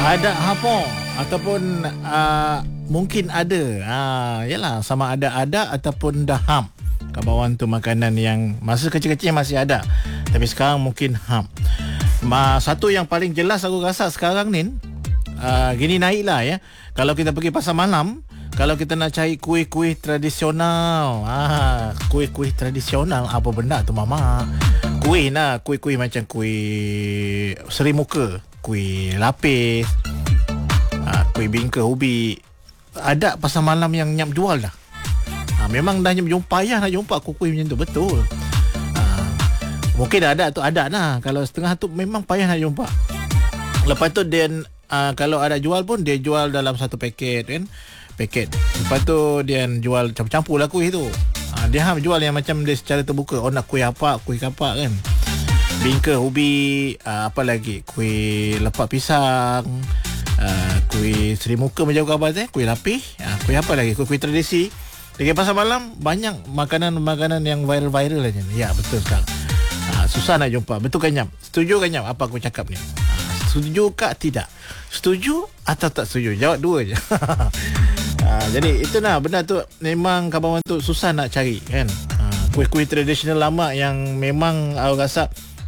Ada apa ataupun mungkin ada. Yalah, sama ada ataupun dah ham. Kabawan tu makanan yang masa kecil-kecil masih ada, tapi sekarang mungkin ham. Satu yang paling jelas aku rasa sekarang ni gini naiklah ya. Kalau kita pergi pasar malam, kalau kita nak cari kuih-kuih tradisional, kuih-kuih tradisional apa benda tu mama? Kuih lah, kuih-kuih macam kuih seri muka, kuih lapis, kuih bingka ubi. Ada pasar malam yang nyap jual dah. Memang dah payah nak jumpa kuih macam tu, betul. Mungkin ada tu ada lah. Kalau setengah tu memang payah nak jumpa. Lepas tu dia kalau ada jual pun dia jual dalam satu paket kan. Paket. Lepas tu dia jual campur-campur lah kuih tu. Dia jual yang macam dia secara terbuka. Oh nak kuih apa kan. Bingka ubi, apa lagi? Kuih lepak pisang, kuih seri muka macam apa tu, kuih lapis, kuih apa lagi? Kuih tradisi. Di pasar malam banyak makanan-makanan yang viral-viral aja. Ya, betul sekarang. Susah nak jumpa. Betul kan Nyam? Setuju kan Nyam apa aku cakap ni? Setuju ke tidak? Setuju atau tak setuju? Jawab dua je. Jadi itulah benda tu memang kawan tu susah nak cari kan. Kuih-kuih tradisional lama yang memang aku rasa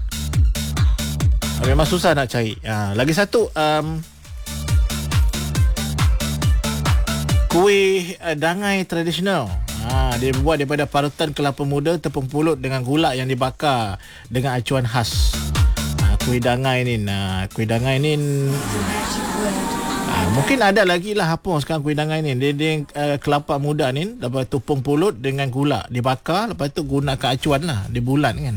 memang susah nak cari. Lagi satu kuih dangai tradisional. Dia buat daripada parutan kelapa muda, tepung pulut dengan gula yang dibakar dengan acuan khas. Kuih dangai ni, mungkin ada lagi lah apa sekarang kuih dangai ni. Dia kelapa muda ni, lepas tepung pulut dengan gula dibakar, lepas tu gunakan acuan lah, dia bulat kan.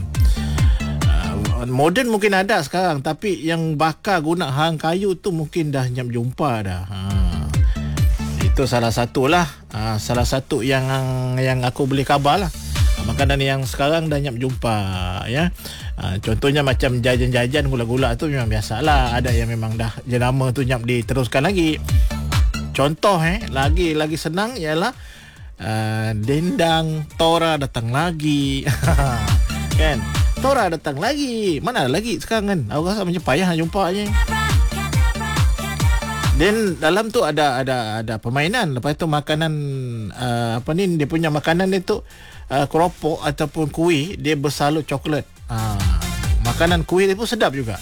Moden mungkin ada sekarang, tapi yang bakar guna hang kayu tu mungkin dah jumpa dah. Itu salah satu lah, salah satu yang aku boleh khabar lah. Makanan yang sekarang dah jumpa ya. Contohnya macam jajan-jajan gula-gula tu memang biasalah. Ada yang memang dah jenama tu diteruskan lagi. Contoh lagi senang ialah dendang Tora datang lagi. Kan? Tora datang lagi. Mana ada lagi sekarang kan? Aku rasa macam payah nak jumpa je. Dan dalam tu ada permainan. Lepas tu makanan dia punya makanan dia tu keropok ataupun kuih dia bersalut coklat. Makanan kuih dia pun sedap juga.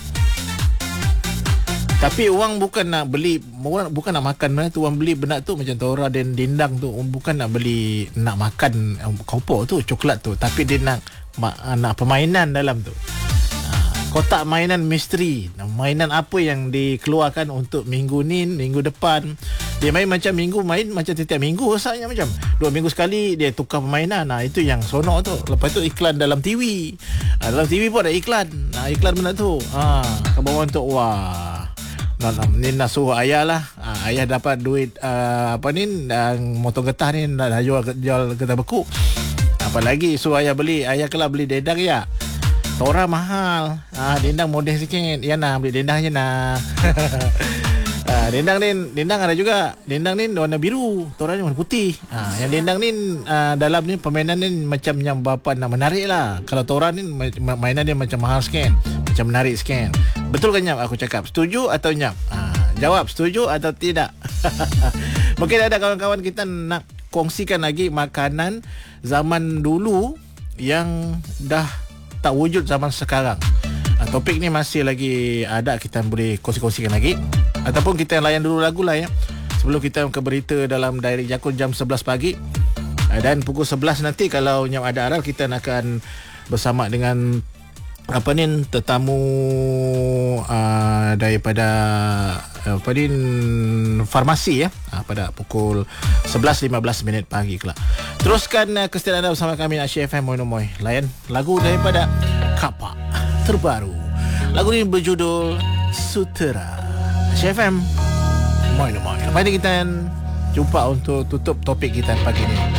Tapi orang bukan nak beli, bukan nak makan benda tu. Orang beli benda tu macam Tora dan dendang tu, bukan nak beli, nak makan keropok tu, coklat tu, tapi dia nak permainan dalam tu. Kotak mainan misteri. Mainan apa yang dikeluarkan untuk minggu ni, minggu depan. Dia main macam minggu, main macam setiap minggu rasanya, macam 2 minggu sekali dia tukar permainan. Itu yang sonok tu. Lepas tu iklan dalam TV. Dalam TV pun ada iklan. Iklan benda tu. Kawan tu, wah. Ni nak suruh ayah lah. Ayah dapat duit motong getah ni dah jual getah beku. Apalagi suruh ayah beli. Ayah kelak beli dendang ya. Tora mahal. Dendang model sikit. Ya nak beli dendang je nak. Dendang ada juga. Dendang ni warna biru, Tora ni warna putih. Yang dendang ni dalam ni permainan ni macam yang bapa nak menarik lah. Kalau Tora ni mainan dia macam mahal sikit, macam menarik sikit. Betul kan Nyap aku cakap? Setuju atau Nyap? Jawab setuju atau tidak. Mungkin ada kawan-kawan kita nak kongsikan lagi makanan zaman dulu yang dah tak wujud zaman sekarang. Topik ni masih lagi ada, kita boleh kongsi-kongsikan lagi. Ataupun kita layan dulu lagu lah ya, sebelum kita ke berita dalam Diary Jakun jam 11 pagi. Dan pukul 11 nanti kalau Nyam ada aral, kita akan bersama dengan tetamu daripada farmasi ya, pada pukul 11.15 pagi kelak. Teruskan kesetiaan anda bersama kami Asyik FM Moinomoy. Layan lagu daripada Kapak terbaru. Lagu ini berjudul Sutera. Asyik FM Moinomoy. Lepas ini kita jumpa untuk tutup topik kita pagi ini.